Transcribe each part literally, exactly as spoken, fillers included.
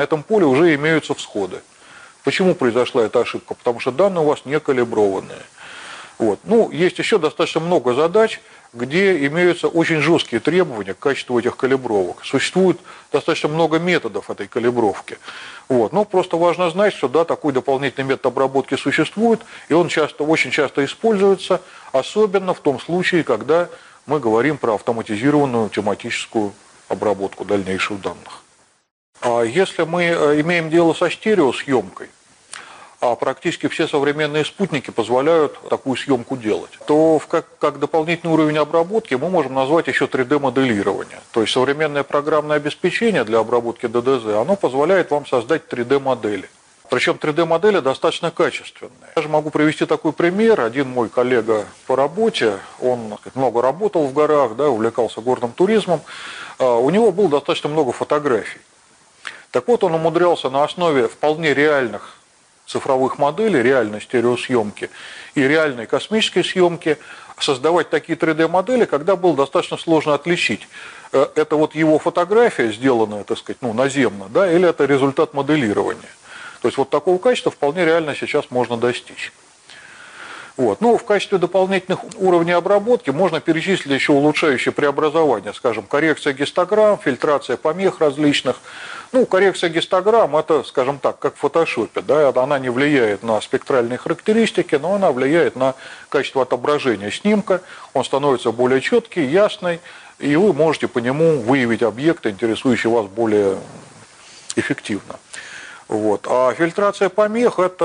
На этом поле уже имеются всходы. Почему произошла эта ошибка? Потому что данные у вас не калиброванные. Вот. Ну, есть еще достаточно много задач, где имеются очень жесткие требования к качеству этих калибровок. Существует достаточно много методов этой калибровки. Вот. Но просто важно знать, что да, такой дополнительный метод обработки существует, и он часто, очень часто используется, особенно в том случае, когда мы говорим про автоматизированную тематическую обработку дальнейших данных. А если мы имеем дело со стереосъемкой, а практически все современные спутники позволяют такую съемку делать, то как, как дополнительный уровень обработки мы можем назвать еще три дэ моделирование. То есть современное программное обеспечение для обработки дэ дэ зэ, оно позволяет вам создать три дэ модели. Причем три дэ модели достаточно качественные. Я же могу привести такой пример. Один мой коллега по работе, он много работал в горах, да, увлекался горным туризмом, у него было достаточно много фотографий. Так вот, он умудрялся на основе вполне реальных цифровых моделей, реальной стереосъемки и реальной космической съемки создавать такие три дэ модели, когда было достаточно сложно отличить, это вот его фотография, сделанная, так сказать, ну, наземно, да, или это результат моделирования. То есть вот такого качества вполне реально сейчас можно достичь. Вот. Ну, в качестве дополнительных уровней обработки можно перечислить еще улучшающие преобразования, скажем, коррекция гистограмм, фильтрация помех различных. Ну, коррекция гистограмм, это, скажем так, как в фотошопе, да, она не влияет на спектральные характеристики, но она влияет на качество отображения снимка, он становится более четкий, ясный, и вы можете по нему выявить объекты, интересующие вас более эффективно. Вот. А фильтрация помех – это,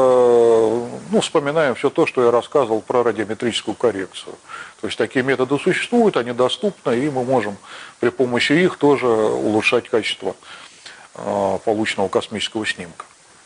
ну, вспоминаем все то, что я рассказывал про радиометрическую коррекцию. То есть такие методы существуют, они доступны, и мы можем при помощи их тоже улучшать качество полученного космического снимка.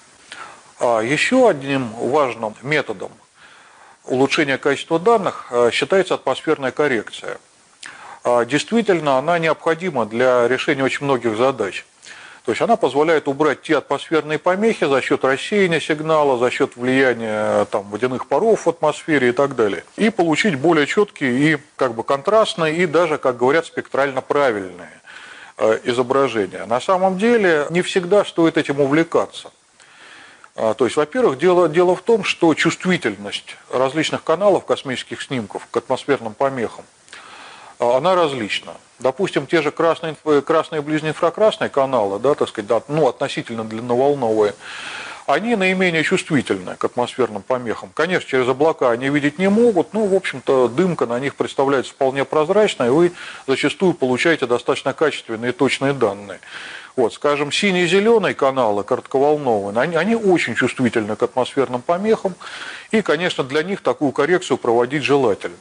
А еще одним важным методом улучшения качества данных считается атмосферная коррекция. Действительно, она необходима для решения очень многих задач. То есть она позволяет убрать те атмосферные помехи за счет рассеяния сигнала, за счет влияния там, водяных паров в атмосфере и так далее. И получить более четкие и как бы контрастные, и даже, как говорят, спектрально правильные э, изображения. На самом деле не всегда стоит этим увлекаться. А, то есть, во-первых, дело, дело в том, что чувствительность различных каналов космических снимков к атмосферным помехам, она различна. Допустим, те же красные, красные ближнеинфракрасные каналы, да, так сказать, да, ну, относительно длинноволновые, они наименее чувствительны к атмосферным помехам. Конечно, через облака они видеть не могут, но, в общем-то, дымка на них представляется вполне прозрачной, и вы зачастую получаете достаточно качественные и точные данные. Вот, скажем, синие и зеленые каналы, коротковолновые, они, они очень чувствительны к атмосферным помехам, и, конечно, для них такую коррекцию проводить желательно.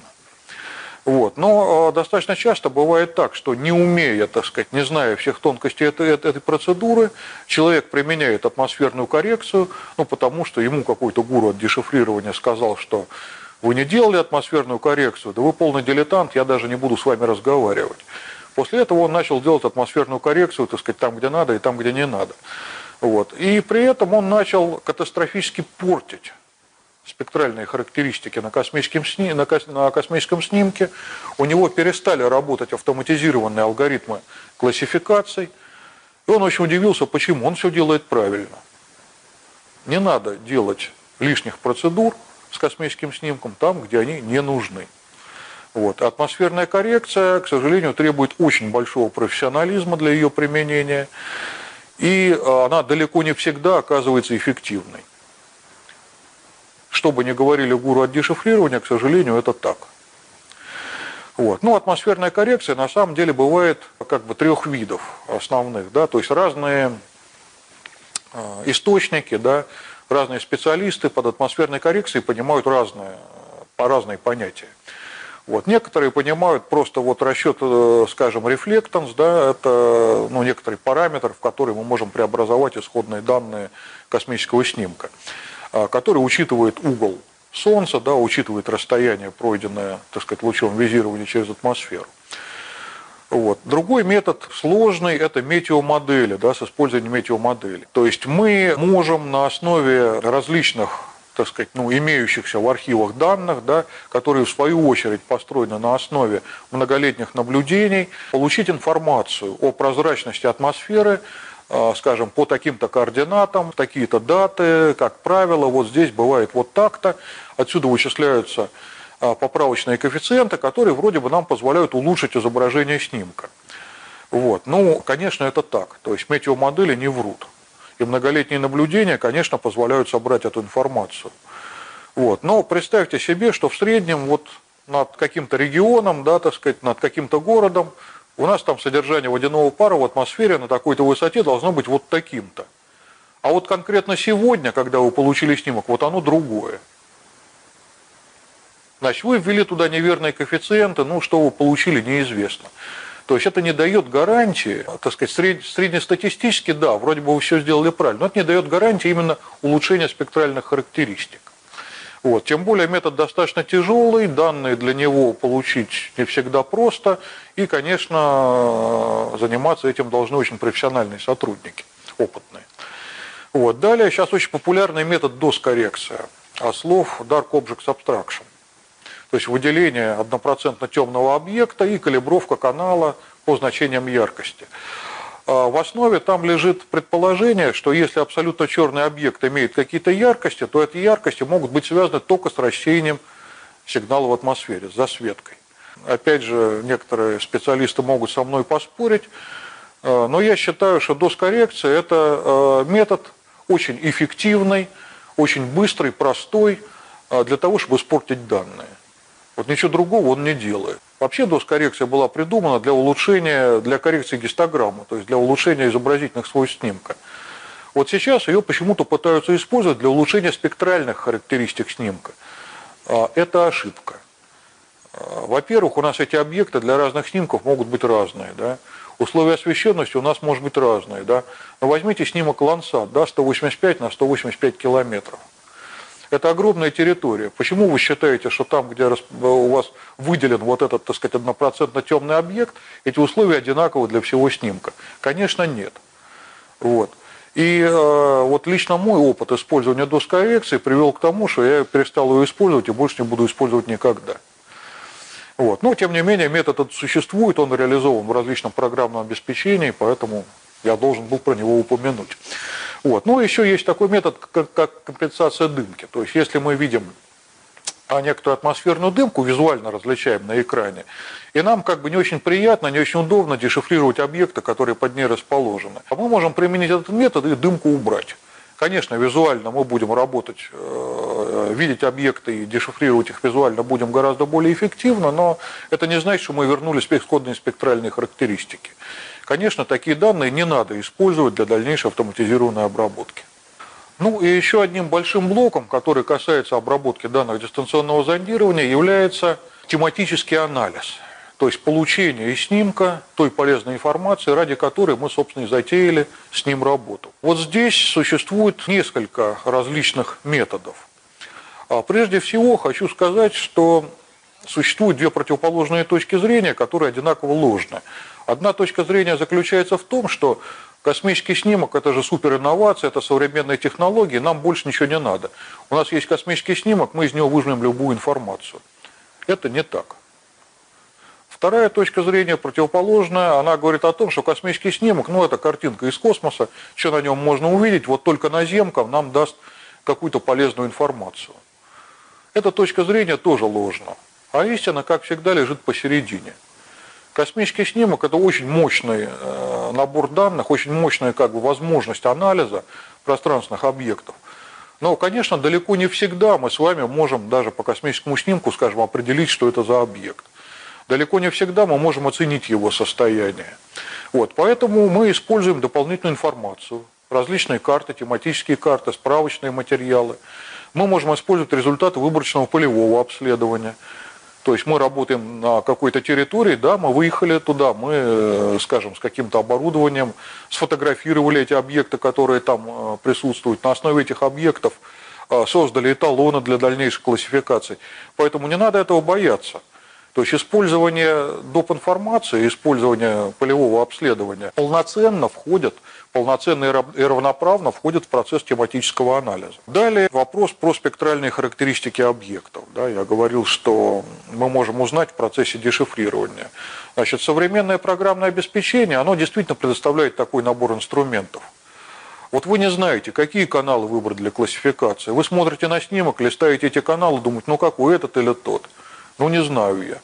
Вот. Но э, достаточно часто бывает так, что не умея, так сказать, не зная всех тонкостей этой, этой процедуры, человек применяет атмосферную коррекцию, ну, потому что ему какой-то гуру от дешифрирования сказал, что вы не делали атмосферную коррекцию, да вы полный дилетант, я даже не буду с вами разговаривать. После этого он начал делать атмосферную коррекцию, так сказать, там, где надо и там, где не надо. Вот. И при этом он начал катастрофически портить спектральные характеристики на космическом, сни... на космическом снимке, у него перестали работать автоматизированные алгоритмы классификаций, и он очень удивился, почему он все делает правильно. Не надо делать лишних процедур с космическим снимком там, где они не нужны. Вот. Атмосферная коррекция, к сожалению, требует очень большого профессионализма для ее применения, и она далеко не всегда оказывается эффективной. Что бы ни говорили гуру от дешифрирования, к сожалению, это так. Вот. Ну, атмосферная коррекция на самом деле бывает как бы трех видов основных, да, то есть разные источники, да, разные специалисты под атмосферной коррекцией понимают разные, по разные понятия. Вот. Некоторые понимают просто вот расчет, скажем, рефлектанс, да, это, ну, некоторый параметр, в который мы можем преобразовать исходные данные космического снимка, который учитывает угол Солнца, да, учитывает расстояние, пройденное, так сказать, лучевым визированием через атмосферу. Вот. Другой метод сложный – это метеомодели, да, с использованием метеомодели. То есть мы можем на основе различных, так сказать, ну, имеющихся в архивах данных, да, которые в свою очередь построены на основе многолетних наблюдений, получить информацию о прозрачности атмосферы скажем, по таким-то координатам, такие-то даты, как правило, вот здесь бывает вот так-то. Отсюда вычисляются поправочные коэффициенты, которые вроде бы нам позволяют улучшить изображение снимка. Вот. Ну, конечно, это так. То есть метеомодели не врут. И многолетние наблюдения, конечно, позволяют собрать эту информацию. Вот. Но представьте себе, что в среднем вот над каким-то регионом, да, так сказать, над каким-то городом, у нас там содержание водяного пара в атмосфере на такой-то высоте должно быть вот таким-то. А вот конкретно сегодня, когда вы получили снимок, вот оно другое. Значит, вы ввели туда неверные коэффициенты, ну, что вы получили, неизвестно. То есть это не дает гарантии, так сказать, сред... среднестатистически, да, вроде бы вы все сделали правильно, но это не дает гарантии именно улучшения спектральных характеристик. Вот. Тем более метод достаточно тяжелый, данные для него получить не всегда просто, и, конечно, заниматься этим должны очень профессиональные сотрудники, опытные. Вот. Далее, сейчас очень популярный метод дос-коррекция, от слов Dark Object Abstraction. То есть выделение однопроцентно темного объекта и калибровка канала по значениям яркости. В основе там лежит предположение, что если абсолютно черный объект имеет какие-то яркости, то эти яркости могут быть связаны только с рассеянием сигнала в атмосфере, с засветкой. Опять же, некоторые специалисты могут со мной поспорить, но я считаю, что дос-коррекция – это метод очень эффективный, очень быстрый, простой для того, чтобы испортить данные. Вот ничего другого он не делает. Вообще дос-коррекция была придумана для улучшения, для коррекции гистограммы, то есть для улучшения изобразительных свойств снимка. Вот сейчас ее почему-то пытаются использовать для улучшения спектральных характеристик снимка. Это ошибка. Во-первых, у нас эти объекты для разных снимков могут быть разные. Да? Условия освещенности у нас может быть разные. Да? Но возьмите снимок Landsat, да, сто восемьдесят пять на сто восемьдесят пять километров. Это огромная территория. Почему вы считаете, что там, где у вас выделен вот этот, так сказать, однопроцентно темный объект, эти условия одинаковы для всего снимка? Конечно, нет. Вот. И э, вот лично мой опыт использования дос-коррекции привел к тому, что я перестал ее использовать и больше не буду использовать никогда. Вот. Но, тем не менее, метод этот существует, он реализован в различном программном обеспечении, поэтому я должен был про него упомянуть. Вот. Ну, еще есть такой метод, как компенсация дымки. То есть, если мы видим некоторую атмосферную дымку, визуально различаем на экране, и нам как бы не очень приятно, не очень удобно дешифрировать объекты, которые под ней расположены. А мы можем применить этот метод и дымку убрать. Конечно, визуально мы будем работать, видеть объекты и дешифрировать их визуально будем гораздо более эффективно, но это не значит, что мы вернули исходные спектральные характеристики. Конечно, такие данные не надо использовать для дальнейшей автоматизированной обработки. Ну и еще одним большим блоком, который касается обработки данных дистанционного зондирования, является тематический анализ. То есть получение из снимка той полезной информации, ради которой мы, собственно, и затеяли с ним работу. Вот здесь существует несколько различных методов. А прежде всего хочу сказать, что существуют две противоположные точки зрения, которые одинаково ложны. Одна точка зрения заключается в том, что космический снимок – это же суперинновация, это современные технологии, нам больше ничего не надо. У нас есть космический снимок, мы из него выжмем любую информацию. Это не так. Вторая точка зрения противоположная, она говорит о том, что космический снимок, ну это картинка из космоса, что на нем можно увидеть, вот только наземка нам даст какую-то полезную информацию. Эта точка зрения тоже ложна, а истина, как всегда, лежит посередине. Космический снимок – это очень мощный набор данных, очень мощная как бы возможность анализа пространственных объектов. Но, конечно, далеко не всегда мы с вами можем даже по космическому снимку, скажем, определить, что это за объект. Далеко не всегда мы можем оценить его состояние. Вот, поэтому мы используем дополнительную информацию, различные карты, тематические карты, справочные материалы. Мы можем использовать результаты выборочного полевого обследования. То есть мы работаем на какой-то территории, да, мы выехали туда, мы, скажем, с каким-то оборудованием сфотографировали эти объекты, которые там присутствуют. На основе этих объектов создали эталоны для дальнейшей классификации. Поэтому не надо этого бояться. То есть использование доп. Информации, использование полевого обследования полноценно входит, полноценно и равноправно входит в процесс тематического анализа. Далее вопрос про спектральные характеристики объектов. Да, я говорил, что мы можем узнать в процессе дешифрирования. Значит, современное программное обеспечение, оно действительно предоставляет такой набор инструментов. Вот вы не знаете, какие каналы выбрать для классификации. Вы смотрите на снимок, листаете эти каналы, думаете, ну какой этот или тот. Ну, не знаю я.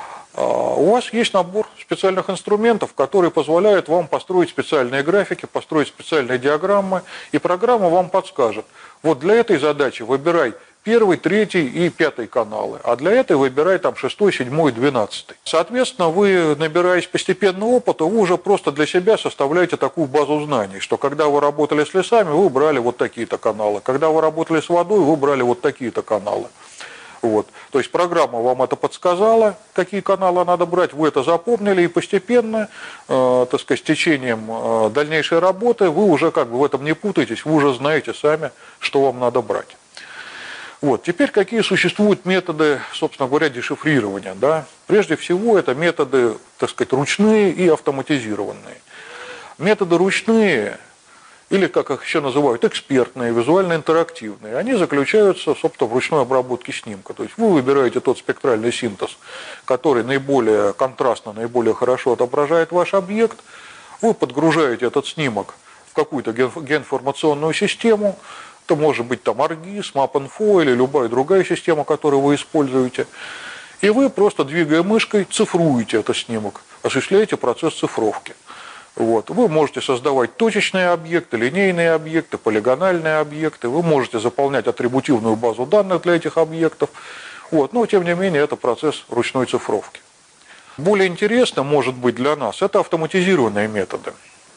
У вас есть набор специальных инструментов, которые позволяют вам построить специальные графики, построить специальные диаграммы, и программа вам подскажет. Вот для этой задачи выбирай первый, третий и пятый каналы, а для этой выбирай там шестой, седьмой, двенадцатый. Соответственно, вы, набираясь постепенно опыта, вы уже просто для себя составляете такую базу знаний, что когда вы работали с лесами, вы брали вот такие-то каналы, когда вы работали с водой, вы брали вот такие-то каналы. Вот. То есть программа вам это подсказала, какие каналы надо брать, вы это запомнили, и постепенно, э, так сказать, с течением э, дальнейшей работы вы уже как бы в этом не путаетесь, вы уже знаете сами, что вам надо брать. Вот. Теперь какие существуют методы, собственно говоря, дешифрирования. Да? Прежде всего это методы, так сказать, ручные и автоматизированные. Методы ручные, или, как их еще называют, экспертные, визуально-интерактивные, они заключаются, собственно, в ручной обработке снимка. То есть вы выбираете тот спектральный синтез, который наиболее контрастно, наиболее хорошо отображает ваш объект, вы подгружаете этот снимок в какую-то геоинформационную систему, это может быть там аргиз, MapInfo или любая другая система, которую вы используете, и вы просто, двигая мышкой, цифруете этот снимок, осуществляете процесс цифровки. Вот. Вы можете создавать точечные объекты, линейные объекты, полигональные объекты, вы можете заполнять атрибутивную базу данных для этих объектов, вот. Но тем не менее это процесс ручной цифровки. Более интересно может быть для нас это автоматизированные методы.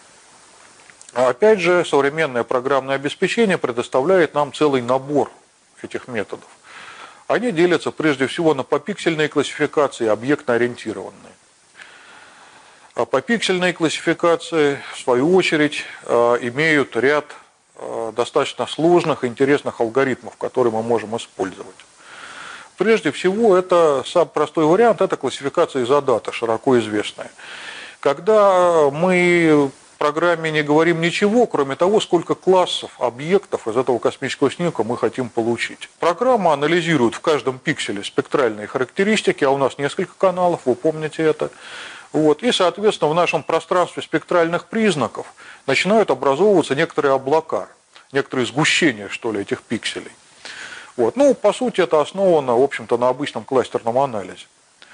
А опять же, современное программное обеспечение предоставляет нам целый набор этих методов. Они делятся прежде всего на попиксельные классификации и объектно-ориентированные. А попиксельные классификации, в свою очередь, имеют ряд достаточно сложных и интересных алгоритмов, которые мы можем использовать. Прежде всего, это самый простой вариант, это классификация изодата, широко известная. Когда мы в программе не говорим ничего, кроме того, сколько классов объектов из этого космического снимка мы хотим получить. Программа анализирует в каждом пикселе спектральные характеристики, а у нас несколько каналов, вы помните это. Вот. И, соответственно, в нашем пространстве спектральных признаков начинают образовываться некоторые облака, некоторые сгущения, что ли, этих пикселей. Вот. Ну, по сути, это основано, в общем-то, на обычном кластерном анализе.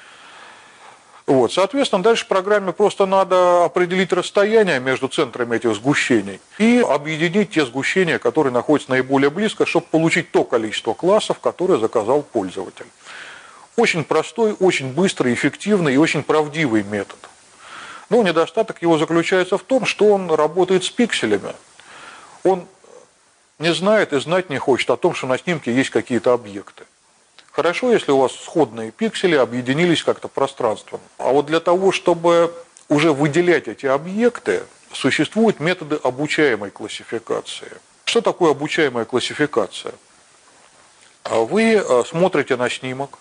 Вот. Соответственно, дальше программе просто надо определить расстояние между центрами этих сгущений и объединить те сгущения, которые находятся наиболее близко, чтобы получить то количество классов, которое заказал пользователь. Очень простой, очень быстрый, эффективный и очень правдивый метод. Но недостаток его заключается в том, что он работает с пикселями. Он не знает и знать не хочет о том, что на снимке есть какие-то объекты. Хорошо, если у вас сходные пиксели объединились как-то пространственно. А вот для того, чтобы уже выделять эти объекты, существуют методы обучаемой классификации. Что такое обучаемая классификация? Вы смотрите на снимок,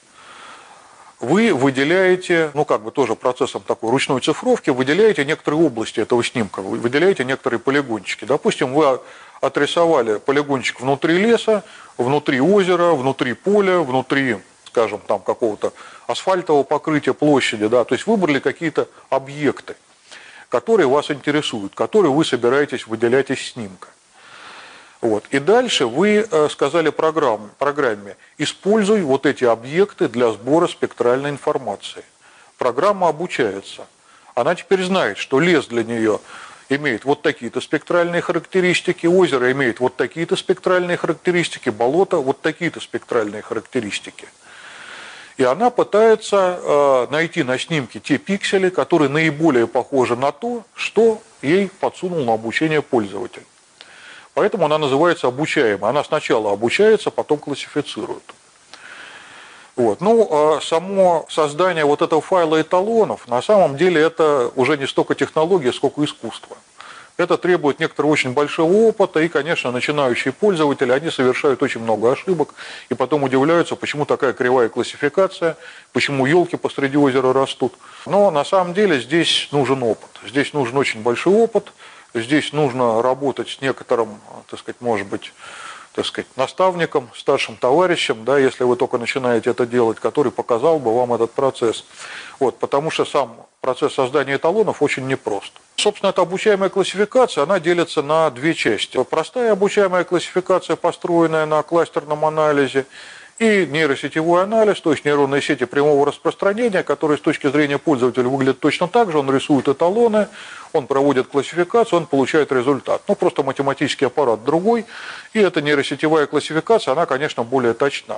вы выделяете, ну как бы тоже процессом такой ручной цифровки, выделяете некоторые области этого снимка, вы выделяете некоторые полигончики. Допустим, вы отрисовали полигончик внутри леса, внутри озера, внутри поля, внутри, скажем, там какого-то асфальтового покрытия площади, да, то есть выбрали какие-то объекты, которые вас интересуют, которые вы собираетесь выделять из снимка. Вот. И дальше вы сказали программе, программе, используй вот эти объекты для сбора спектральной информации. Программа обучается. Она теперь знает, что лес для нее имеет вот такие-то спектральные характеристики, озеро имеет вот такие-то спектральные характеристики, болото вот такие-то спектральные характеристики. И она пытается э, найти на снимке те пиксели, которые наиболее похожи на то, что ей подсунул на обучение пользователь. Поэтому она называется обучаемой. Она сначала обучается, потом классифицирует. Вот. Ну, а само создание вот этого файла эталонов, на самом деле, это уже не столько технология, сколько искусство. Это требует некоторого очень большого опыта, и, конечно, начинающие пользователи, они совершают очень много ошибок, и потом удивляются, почему такая кривая классификация, почему елки посреди озера растут. Но на самом деле здесь нужен опыт, здесь нужен очень большой опыт, здесь нужно работать с некоторым, так сказать, может быть, так сказать, наставником, старшим товарищем, да, если вы только начинаете это делать, который показал бы вам этот процесс. Вот, потому что сам процесс создания эталонов очень непрост. Собственно, эта обучаемая классификация, она делится на две части. Простая обучаемая классификация, построенная на кластерном анализе, и нейросетевой анализ, то есть нейронные сети прямого распространения, которые с точки зрения пользователя выглядят точно так же. Он рисует эталоны, он проводит классификацию, он получает результат. Ну, просто математический аппарат другой, и эта нейросетевая классификация, она, конечно, более точна.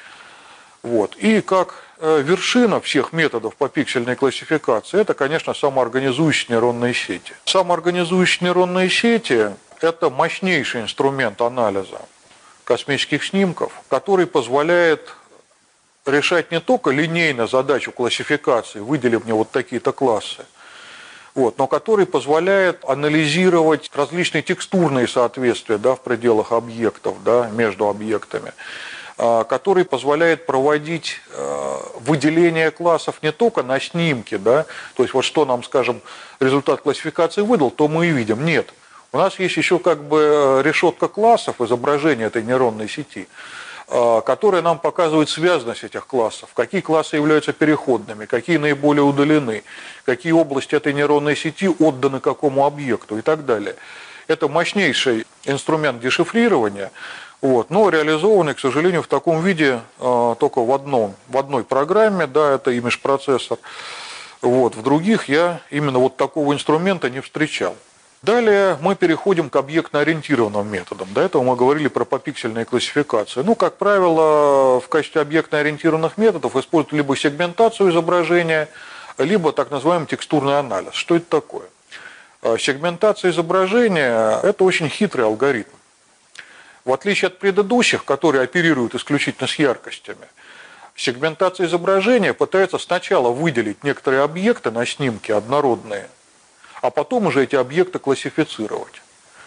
Вот. И как вершина всех методов по пиксельной классификации, это, конечно, самоорганизующие нейронные сети. Самоорганизующие нейронные сети – это мощнейший инструмент анализа космических снимков, который позволяет решать не только линейно задачу классификации, выдели мне вот такие-то классы, вот, но который позволяет анализировать различные текстурные соответствия, да, в пределах объектов, да, между объектами, который позволяет проводить выделение классов не только на снимке, да, то есть вот что нам, скажем, результат классификации выдал, то мы и видим. Нет. У нас есть еще как бы решетка классов, изображения этой нейронной сети, которая нам показывает связанность этих классов, какие классы являются переходными, какие наиболее удалены, какие области этой нейронной сети отданы какому объекту и так далее. Это мощнейший инструмент дешифрирования, вот, но реализованный, к сожалению, в таком виде э, только в, одном, в одной программе, да, это имидж-процессор. Вот, в других я именно вот такого инструмента не встречал. Далее мы переходим к объектно-ориентированным методам. До этого мы говорили про попиксельные классификации. Ну, как правило, в качестве объектно-ориентированных методов используют либо сегментацию изображения, либо так называемый текстурный анализ. Что это такое? Сегментация изображения – это очень хитрый алгоритм. В отличие от предыдущих, которые оперируют исключительно с яркостями, сегментация изображения пытается сначала выделить некоторые объекты на снимке однородные, а потом уже эти объекты классифицировать.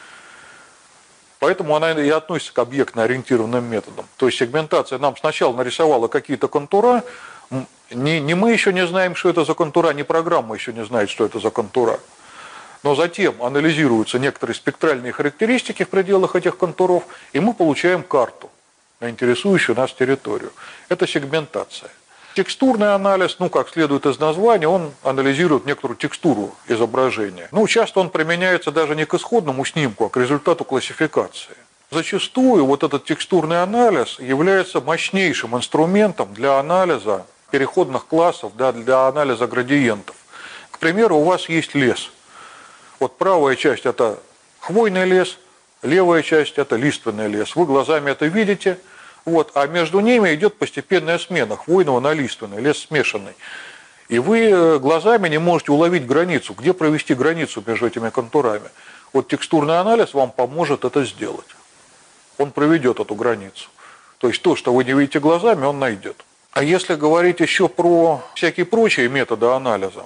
Поэтому она и относится к объектно-ориентированным методам. То есть сегментация нам сначала нарисовала какие-то контура, не, не мы еще не знаем, что это за контура, не программа еще не знает, что это за контура. Но затем анализируются некоторые спектральные характеристики в пределах этих контуров, и мы получаем карту на интересующую нас территорию. Это сегментация. Текстурный анализ, ну, как следует из названия, он анализирует некоторую текстуру изображения. Ну, часто он применяется даже не к исходному снимку, а к результату классификации. Зачастую вот этот текстурный анализ является мощнейшим инструментом для анализа переходных классов, да, для анализа градиентов. К примеру, у вас есть лес. Вот правая часть – это хвойный лес, левая часть – это лиственный лес. Вы глазами это видите, вот, а между ними идет постепенная смена хвойного на лиственный, лес смешанный. И вы глазами не можете уловить границу, где провести границу между этими контурами. Вот текстурный анализ вам поможет это сделать. Он проведет эту границу. То есть то, что вы не видите глазами, он найдет. А если говорить еще про всякие прочие методы анализа,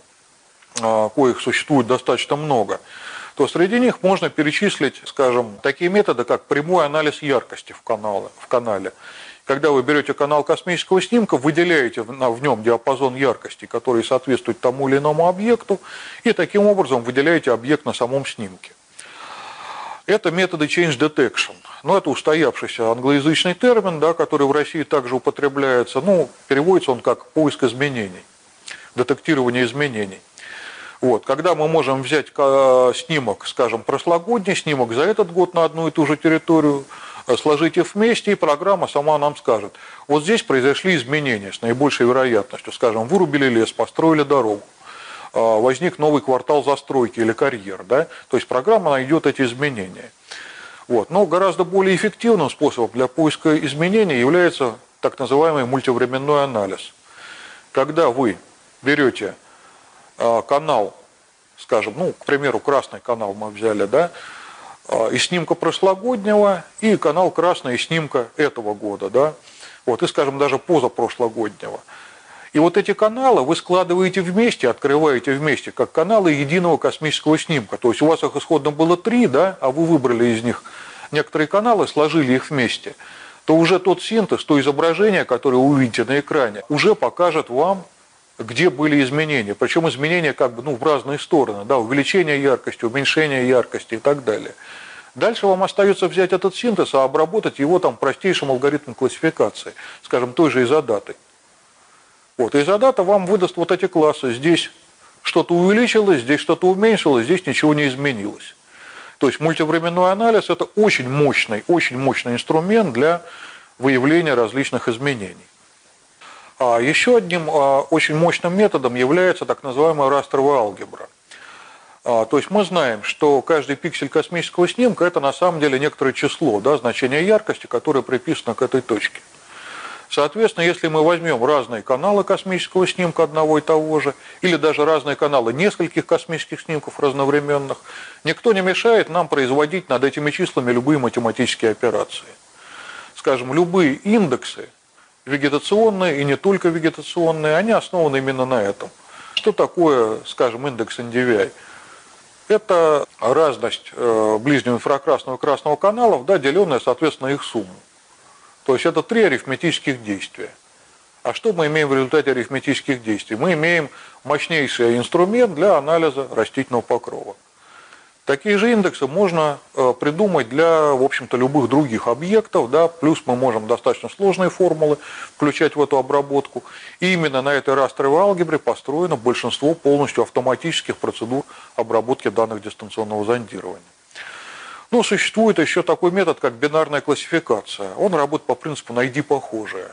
коих существует достаточно много, то среди них можно перечислить, скажем, такие методы, как прямой анализ яркости в канале. В канале. Когда вы берете канал космического снимка, выделяете в нем диапазон яркости, который соответствует тому или иному объекту, и таким образом выделяете объект на самом снимке. Это методы change detection. Ну, это устоявшийся англоязычный термин, да, который в России также употребляется. Ну, переводится он как поиск изменений, детектирование изменений. Вот, когда мы можем взять снимок, скажем, прошлогодний снимок за этот год на одну и ту же территорию, сложить их вместе, и программа сама нам скажет, вот здесь произошли изменения с наибольшей вероятностью. Скажем, вырубили лес, построили дорогу, возник новый квартал застройки или карьер. Да? То есть программа найдет эти изменения. Вот. Но гораздо более эффективным способом для поиска изменений является так называемый мультивременной анализ. Когда вы берете канал, скажем, ну, к примеру, красный канал мы взяли, да, из снимка прошлогоднего, и канал красный из снимка этого года, да, вот, и, скажем, даже позапрошлогоднего. И вот эти каналы вы складываете вместе, открываете вместе, как каналы единого космического снимка. То есть у вас их исходно было три, да, а вы выбрали из них некоторые каналы, сложили их вместе, то уже тот синтез, то изображение, которое вы увидите на экране, уже покажет вам, где были изменения. Причем изменения как бы ну, в разные стороны, да, увеличение яркости, уменьшение яркости и так далее. Дальше вам остается взять этот синтез, а обработать его там простейшим алгоритмом классификации, скажем, той же изодатой. Вот, изодата вам выдаст вот эти классы. Здесь что-то увеличилось, здесь что-то уменьшилось, здесь ничего не изменилось. То есть мультивременной анализ – это очень мощный, очень мощный инструмент для выявления различных изменений. А еще одним а, очень мощным методом является так называемая растровая алгебра. А, то есть мы знаем, что каждый пиксель космического снимка – это на самом деле некоторое число, да, значение яркости, которое приписано к этой точке. Соответственно, если мы возьмем разные каналы космического снимка одного и того же, или даже разные каналы нескольких космических снимков разновременных, никто не мешает нам производить над этими числами любые математические операции. Скажем, любые индексы, вегетационные и не только вегетационные, они основаны именно на этом. Что такое, скажем, индекс эн ди ви ай? Это разность ближнего инфракрасного и красного каналов, да, деленная, соответственно, их сумму. То есть это три арифметических действия. А что мы имеем в результате арифметических действий? Мы имеем мощнейший инструмент для анализа растительного покрова. Такие же индексы можно придумать для, в общем-то, любых других объектов, да, плюс мы можем достаточно сложные формулы включать в эту обработку. И именно на этой растровой алгебре построено большинство полностью автоматических процедур обработки данных дистанционного зондирования. Ну, существует еще такой метод, как бинарная классификация. Он работает по принципу «найди похожее».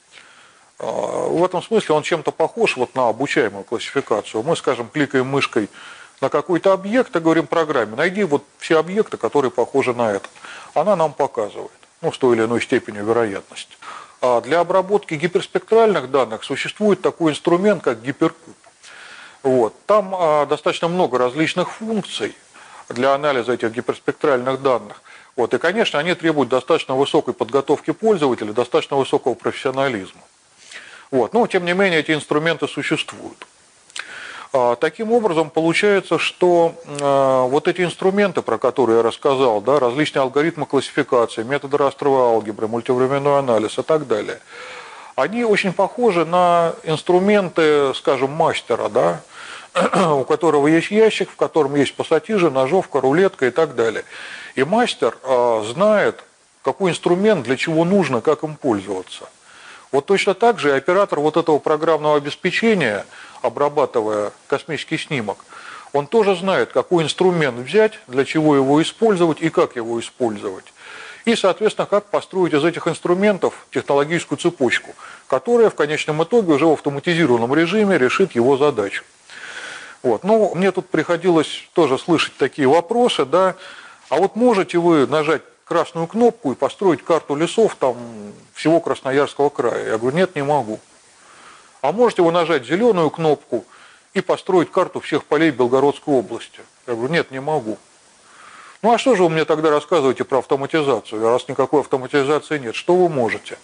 В этом смысле он чем-то похож вот на обучаемую классификацию. Мы, скажем, кликаем мышкой на какой-то объект и говорим программе: найди вот все объекты, которые похожи на этот. Она нам показывает, ну, с той или иной степенью вероятности. А для обработки гиперспектральных данных существует такой инструмент, как гиперкуб. Вот. Там а, достаточно много различных функций для анализа этих гиперспектральных данных. Вот. И, конечно, они требуют достаточно высокой подготовки пользователя, достаточно высокого профессионализма. Вот. Но, тем не менее, эти инструменты существуют. А, таким образом, получается, что а, вот эти инструменты, про которые я рассказал, да, различные алгоритмы классификации, методы растровой алгебры, мультивременной анализ и так далее, они очень похожи на инструменты, скажем, мастера, да, у которого есть ящик, в котором есть пассатижи, ножовка, рулетка и так далее. И мастер а, знает, какой инструмент для чего нужно, как им пользоваться. Вот точно так же и оператор вот этого программного обеспечения, обрабатывая космический снимок, он тоже знает, какой инструмент взять, для чего его использовать и как его использовать. И, соответственно, как построить из этих инструментов технологическую цепочку, которая в конечном итоге уже в автоматизированном режиме решит его задачу. Вот. Ну, мне тут приходилось тоже слышать такие вопросы, да, а вот можете вы нажать красную кнопку и построить карту лесов там всего Красноярского края? Я говорю, нет, не могу. А можете вы нажать зеленую кнопку и построить карту всех полей Белгородской области? Я говорю, нет, не могу. Ну, а что же вы мне тогда рассказываете про автоматизацию, раз никакой автоматизации нет? Что вы можете?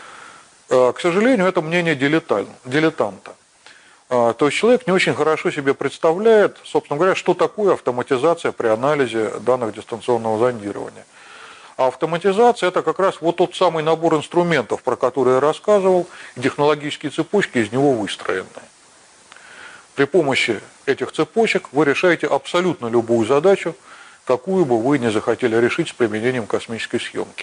К сожалению, это мнение дилетанта. То есть человек не очень хорошо себе представляет, собственно говоря, что такое автоматизация при анализе данных дистанционного зондирования. А автоматизация – это как раз вот тот самый набор инструментов, про который я рассказывал, и технологические цепочки из него выстроены. При помощи этих цепочек вы решаете абсолютно любую задачу, какую бы вы не захотели решить с применением космической съемки.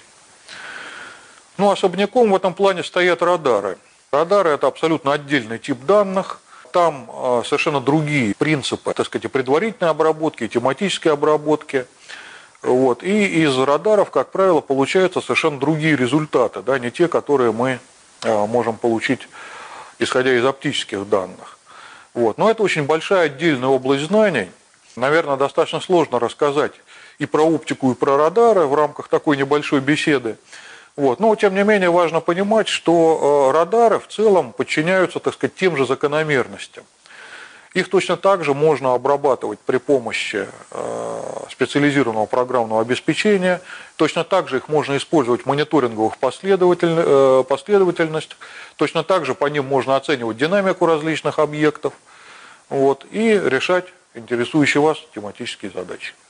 Ну, особняком в этом плане стоят радары. Радары – это абсолютно отдельный тип данных. Там совершенно другие принципы, так сказать, предварительной обработки, тематической обработки. Вот. И из радаров, как правило, получаются совершенно другие результаты, да, не те, которые мы можем получить, исходя из оптических данных. Вот. Но это очень большая отдельная область знаний. Наверное, достаточно сложно рассказать и про оптику, и про радары в рамках такой небольшой беседы. Вот. Но, тем не менее, важно понимать, что радары в целом подчиняются, так сказать, тем же закономерностям. Их точно так же можно обрабатывать при помощи специализированного программного обеспечения. Точно так же их можно использовать в мониторинговых последовательностях. Точно так же по ним можно оценивать динамику различных объектов, вот, и решать интересующие вас тематические задачи.